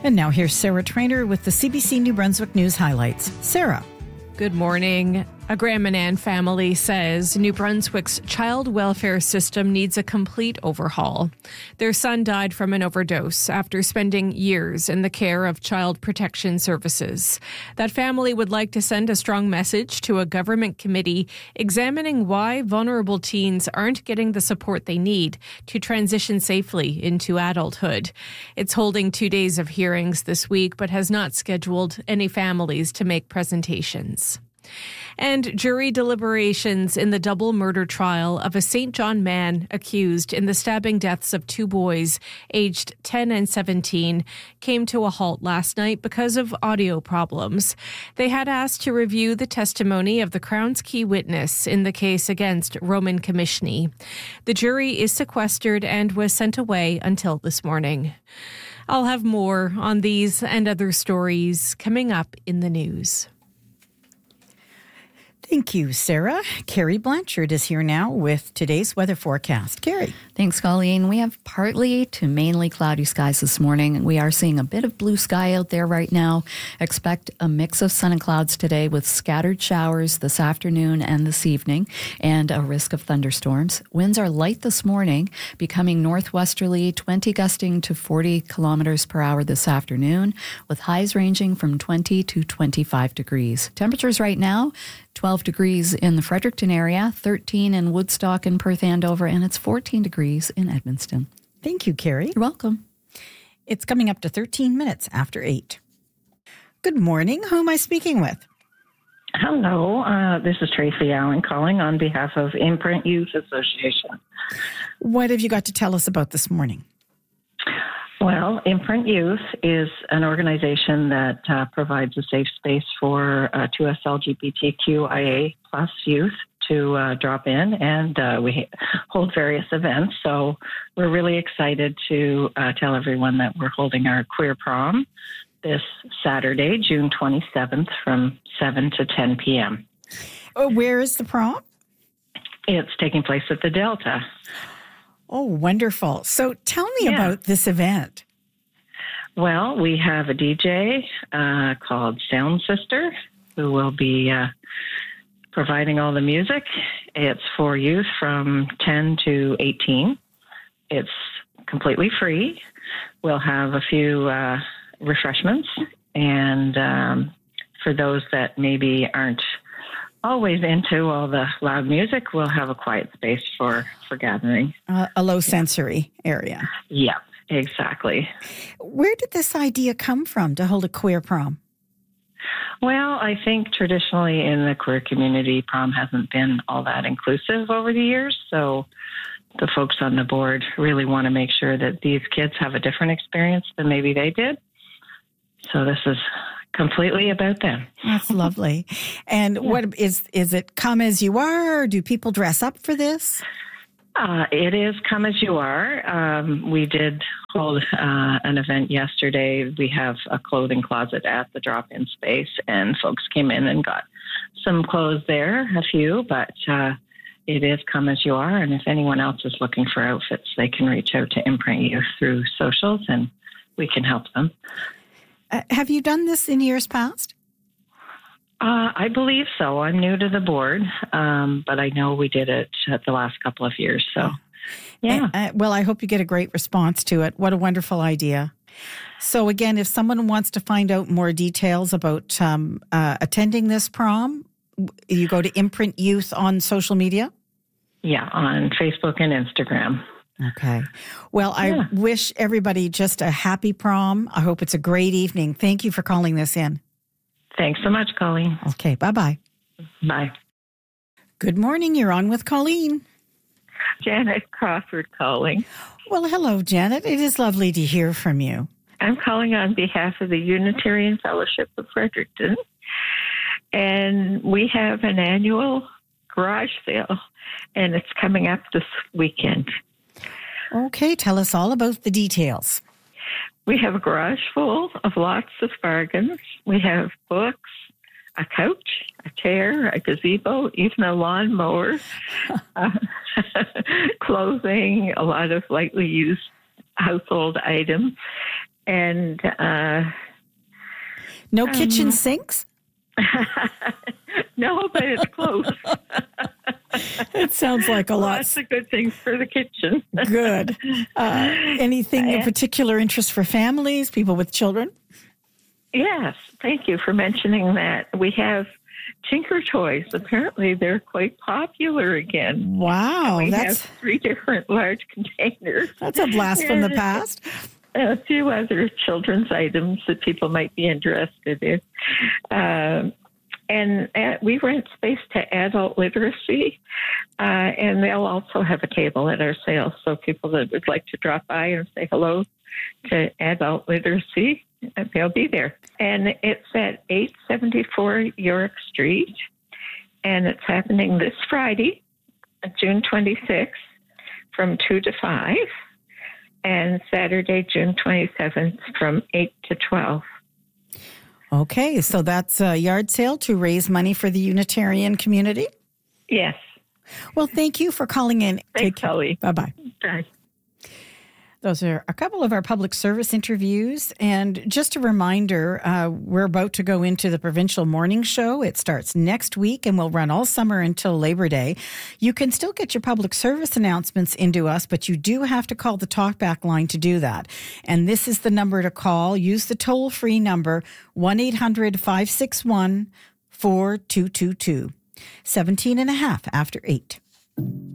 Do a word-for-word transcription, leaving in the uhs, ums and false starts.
And now here's Sarah Trainer with the C B C New Brunswick News highlights. Sarah. Good morning. A Graham and Ann family says New Brunswick's child welfare system needs a complete overhaul. Their son died from an overdose after spending years in the care of Child Protection Services. That family would like to send a strong message to a government committee examining why vulnerable teens aren't getting the support they need to transition safely into adulthood. It's holding two days of hearings this week, but has not scheduled any families to make presentations. And jury deliberations in the double murder trial of a Saint John man accused in the stabbing deaths of two boys aged ten and seventeen came to a halt last night because of audio problems. They had asked to review the testimony of the Crown's key witness in the case against Roman Commissioner. The jury is sequestered and was sent away until this morning. I'll have more on these and other stories coming up in the news. Thank you, Sarah. Carrie Blanchard is here now with today's weather forecast. Carrie. Thanks, Colleen. We have partly to mainly cloudy skies this morning. We are seeing a bit of blue sky out there right now. Expect a mix of sun and clouds today with scattered showers this afternoon and this evening and a risk of thunderstorms. Winds are light this morning, becoming northwesterly, twenty gusting to forty kilometers per hour this afternoon, with highs ranging from twenty to twenty-five degrees. Temperatures right now, twelve degrees in the Fredericton area, thirteen in Woodstock and Perth Andover, and it's fourteen degrees in Edmundston. Thank you, Carrie. You're welcome. It's coming up to thirteen minutes after eight. Good morning. Who am I speaking with? Hello. Uh, this is Tracy Allen calling on behalf of Imprint Youth Association. What have you got to tell us about this morning? Well, Imprint Youth is an organization that uh, provides a safe space for uh, two S L G B T Q I A plus youth to uh, drop in, and uh, we hold various events. So we're really excited to uh, tell everyone that we're holding our Queer Prom this Saturday, June twenty-seventh, from seven to ten p.m. Oh, where is the prom? It's taking place at the Delta. Oh, wonderful. So tell me Yeah. about this event. Well, we have a D J uh, called Sound Sister who will be uh, providing all the music. It's for youth from ten to eighteen. It's completely free. We'll have a few uh, refreshments, and um, for those that maybe aren't always into all the loud music, we'll have a quiet space for, for gathering. Uh, a low sensory area. Yeah, exactly. Where did this idea come from to hold a queer prom? Well, I think traditionally in the queer community, prom hasn't been all that inclusive over the years. So the folks on the board really want to make sure that these kids have a different experience than maybe they did. So this is completely about them. That's lovely. And yeah. what is is it come as you are, or do people dress up for this? Uh, it is come as you are. Um, we did hold uh, an event yesterday. We have a clothing closet at the drop-in space, and folks came in and got some clothes there, a few, but uh, it is come as you are. And if anyone else is looking for outfits, they can reach out to Imprint Youth through socials, and we can help them. Uh, have you done this in years past? Uh, I believe so. I'm new to the board, um, but I know we did it at the last couple of years. So, yeah. Uh, uh, well, I hope you get a great response to it. What a wonderful idea. So, again, if someone wants to find out more details about um, uh, attending this prom, you go to Imprint Youth on social media? Yeah, on Facebook and Instagram. Okay. Well, I yeah. wish everybody just a happy prom. I hope it's a great evening. Thank you for calling this in. Thanks so much, Colleen. Okay, bye-bye. Bye. Good morning. You're on with Colleen. Janet Crawford calling. Well, hello, Janet. It is lovely to hear from you. I'm calling on behalf of the Unitarian Fellowship of Fredericton, and we have an annual garage sale, and it's coming up this weekend. Okay, tell us all about the details. We have a garage full of lots of bargains. We have books, a couch, a chair, a gazebo, even a lawnmower, uh, clothing, a lot of lightly used household items. And uh, no kitchen um, sinks? No, but it's close. It sounds like a lot. Lots of good things for the kitchen. Good. Uh, anything of particular interest for families, people with children? Yes, thank you for mentioning that. We have Tinker Toys. Apparently, they're quite popular again. Wow, we that's have three different large containers. That's a blast from the past. A few other children's items that people might be interested in. Um, and uh, we rent space to adult literacy, uh, and they'll also have a table at our sale. So people that would like to drop by and say hello to adult literacy, they'll be there. And it's at eight seventy-four York Street, and it's happening this Friday, June twenty-sixth, from two to five, and Saturday, June twenty-seventh, from eight to twelve. Okay, so that's a yard sale to raise money for the Unitarian community? Yes. Well, thank you for calling in. Thanks, Kelly. Bye-bye. Bye. Those are a couple of our public service interviews. And just a reminder, uh, we're about to go into the provincial morning show. It starts next week and will run all summer until Labor Day. You can still get your public service announcements into us, but you do have to call the talkback line to do that. And this is the number to call. Use the toll-free number, one eight hundred five six one four two two two. seventeen and a half after eight.